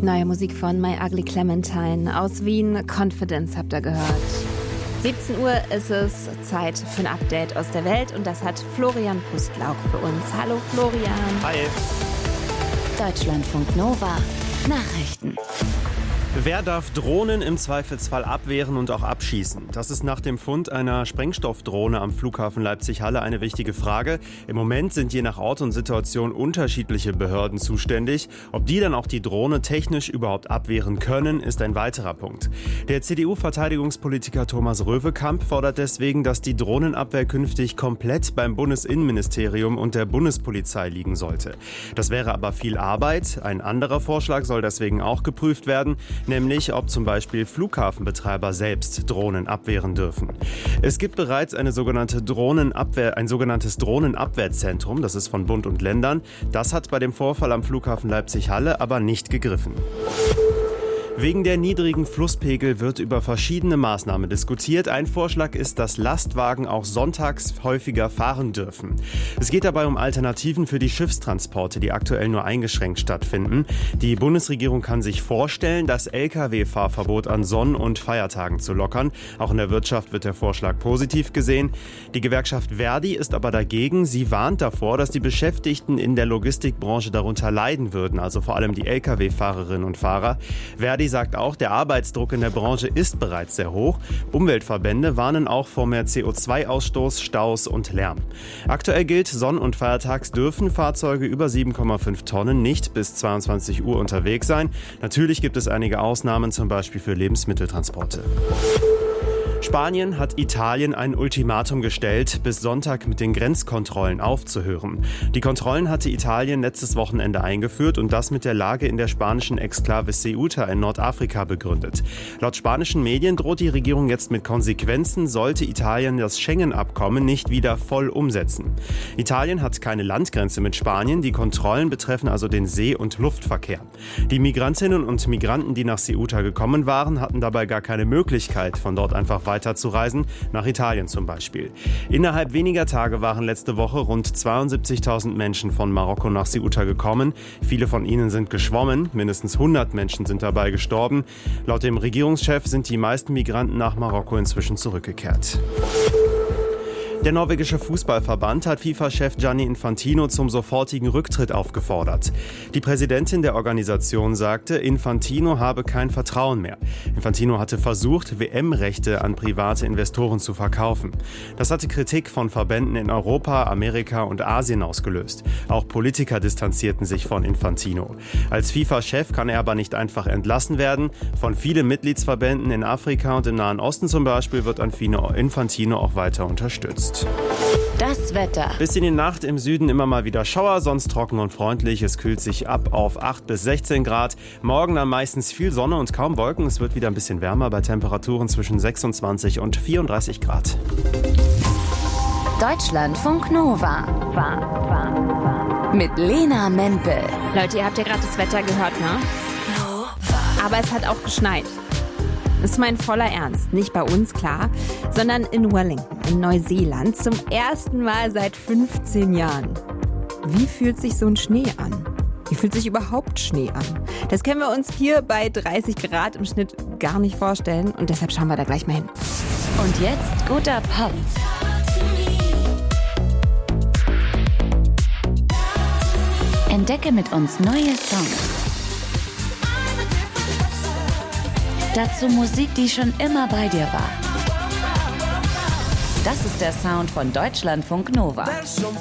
Neue Musik von My Ugly Clementine aus Wien. Confidence habt ihr gehört. 17 Uhr ist es Zeit für ein Update aus der Welt und das hat Florian Pustlauk für uns. Hallo Florian. Hi. Deutschlandfunk Nova. Nachrichten. Wer darf Drohnen im Zweifelsfall abwehren und auch abschießen? Das ist nach dem Fund einer Sprengstoffdrohne am Flughafen Leipzig-Halle eine wichtige Frage. Im Moment sind je nach Ort und Situation unterschiedliche Behörden zuständig. Ob die dann auch die Drohne technisch überhaupt abwehren können, ist ein weiterer Punkt. Der CDU-Verteidigungspolitiker Thomas Röwekamp fordert deswegen, dass die Drohnenabwehr künftig komplett beim Bundesinnenministerium und der Bundespolizei liegen sollte. Das wäre aber viel Arbeit. Ein anderer Vorschlag soll deswegen auch geprüft werden, nämlich ob zum Beispiel Flughafenbetreiber selbst Drohnen abwehren dürfen. Es gibt bereits ein sogenanntes Drohnenabwehrzentrum, das ist von Bund und Ländern. Das hat bei dem Vorfall am Flughafen Leipzig-Halle aber nicht gegriffen. Wegen der niedrigen Flusspegel wird über verschiedene Maßnahmen diskutiert. Ein Vorschlag ist, dass Lastwagen auch sonntags häufiger fahren dürfen. Es geht dabei um Alternativen für die Schiffstransporte, die aktuell nur eingeschränkt stattfinden. Die Bundesregierung kann sich vorstellen, das Lkw-Fahrverbot an Sonn- und Feiertagen zu lockern. Auch in der Wirtschaft wird der Vorschlag positiv gesehen. Die Gewerkschaft Verdi ist aber dagegen. Sie warnt davor, dass die Beschäftigten in der Logistikbranche darunter leiden würden, also vor allem die Lkw-Fahrerinnen und Fahrer. Verdi sagt auch, der Arbeitsdruck in der Branche ist bereits sehr hoch. Umweltverbände warnen auch vor mehr CO2-Ausstoß, Staus und Lärm. Aktuell gilt, Sonn- und Feiertags dürfen Fahrzeuge über 7,5 Tonnen nicht bis 22 Uhr unterwegs sein. Natürlich gibt es einige Ausnahmen, zum Beispiel für Lebensmitteltransporte. Spanien hat Italien ein Ultimatum gestellt, bis Sonntag mit den Grenzkontrollen aufzuhören. Die Kontrollen hatte Italien letztes Wochenende eingeführt und das mit der Lage in der spanischen Exklave Ceuta in Nordafrika begründet. Laut spanischen Medien droht die Regierung jetzt mit Konsequenzen, sollte Italien das Schengen-Abkommen nicht wieder voll umsetzen. Italien hat keine Landgrenze mit Spanien, die Kontrollen betreffen also den See- und Luftverkehr. Die Migrantinnen und Migranten, die nach Ceuta gekommen waren, hatten dabei gar keine Möglichkeit, von dort einfach weiterzureisen, nach Italien zum Beispiel. Innerhalb weniger Tage waren letzte Woche rund 72.000 Menschen von Marokko nach Ceuta gekommen. Viele von ihnen sind geschwommen, mindestens 100 Menschen sind dabei gestorben. Laut dem Regierungschef sind die meisten Migranten nach Marokko inzwischen zurückgekehrt. Der norwegische Fußballverband hat FIFA-Chef Gianni Infantino zum sofortigen Rücktritt aufgefordert. Die Präsidentin der Organisation sagte, Infantino habe kein Vertrauen mehr. Infantino hatte versucht, WM-Rechte an private Investoren zu verkaufen. Das hatte Kritik von Verbänden in Europa, Amerika und Asien ausgelöst. Auch Politiker distanzierten sich von Infantino. Als FIFA-Chef kann er aber nicht einfach entlassen werden. Von vielen Mitgliedsverbänden in Afrika und im Nahen Osten zum Beispiel wird Infantino auch weiter unterstützt. Das Wetter. Bis in die Nacht im Süden immer mal wieder Schauer, sonst trocken und freundlich. Es kühlt sich ab auf 8 bis 16 Grad. Morgen dann meistens viel Sonne und kaum Wolken. Es wird wieder ein bisschen wärmer bei Temperaturen zwischen 26 und 34 Grad. Deutschlandfunk Nova. Mit Lena Mempel. Leute, ihr habt ja gerade das Wetter gehört, ne? Aber es hat auch geschneit. Das ist mein voller Ernst. Nicht bei uns, klar, sondern in Wellington, in Neuseeland, zum ersten Mal seit 15 Jahren. Wie fühlt sich so ein Schnee an? Wie fühlt sich überhaupt Schnee an? Das können wir uns hier bei 30 Grad im Schnitt gar nicht vorstellen und deshalb schauen wir da gleich mal hin. Und jetzt guter Pop. Entdecke mit uns neue Songs. Dazu Musik, die schon immer bei dir war. Das ist der Sound von Deutschlandfunk Nova.